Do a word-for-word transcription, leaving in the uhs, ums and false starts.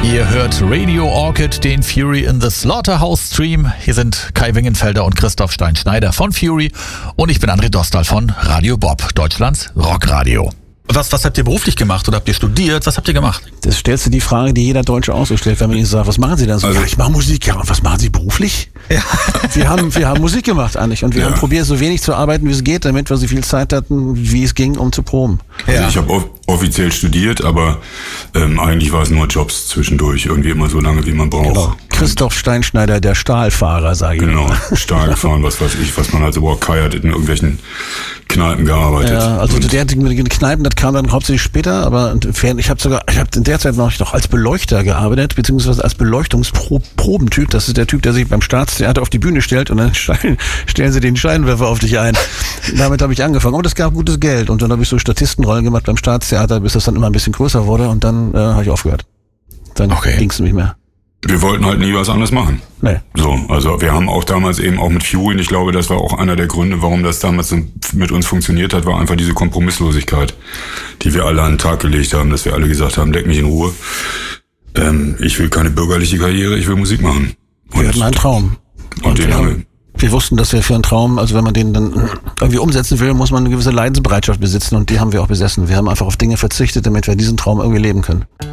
Ihr hört Radio Orchid, den Fury in the Slaughterhouse Stream. Hier sind Kai Wingenfelder und Christoph Stein-Schneider von Fury und ich bin André Dostal von Radio Bob, Deutschlands Rockradio. Was, was habt ihr beruflich gemacht oder habt ihr studiert? Was habt ihr gemacht? Das stellst du die Frage, die jeder Deutsche auch so stellt, wenn man ihnen sagt, was machen Sie denn so? Also, ja, ich mache Musik. Ja, und was machen Sie beruflich? Ja. Wir haben, wir haben Musik gemacht eigentlich und wir Ja. haben probiert, so wenig zu arbeiten, wie es geht, damit wir so viel Zeit hatten, wie es ging, um zu proben. Also Ja. ich habe off- offiziell studiert, aber ähm, eigentlich war es nur Jobs zwischendurch, irgendwie immer so lange, wie man braucht. Genau. Christoph Steinschneider, der Stahlfahrer, sage ich. Genau, Stahl gefahren, was weiß ich, was man also überhaupt Kai hat in irgendwelchen Kneipen gearbeitet. Ja, also Und der mit den Kneipen, das kam dann hauptsächlich später, aber ich habe sogar, ich habe in der Zeit noch noch als Beleuchter gearbeitet, beziehungsweise als Beleuchtungsprobentyp. Das ist der Typ, der sich beim Staatstheater auf die Bühne stellt und dann stellen, stellen sie den Scheinwerfer auf dich ein. Damit habe ich angefangen. Und das gab gutes Geld. Und dann habe ich so Statistenrollen gemacht beim Staatstheater, bis das dann immer ein bisschen größer wurde und dann äh, habe ich aufgehört. Dann Okay. ging es nicht mehr. wir wollten halt nie was anderes machen. Nee. So, also wir haben auch damals eben auch mit Fury, und ich glaube, das war auch einer der Gründe, warum das damals so mit uns funktioniert hat, war einfach diese Kompromisslosigkeit, die wir alle an den Tag gelegt haben, dass wir alle gesagt haben, leck mich in Ruhe. Ähm, ich will keine bürgerliche Karriere, ich will Musik machen. Und, Wir hatten einen Traum. und den wir, haben wir. haben, wir wussten, dass wir für einen Traum, also wenn man den dann irgendwie umsetzen will, muss man eine gewisse Leidensbereitschaft besitzen und die haben wir auch besessen. Wir haben einfach auf Dinge verzichtet, damit wir diesen Traum irgendwie leben können.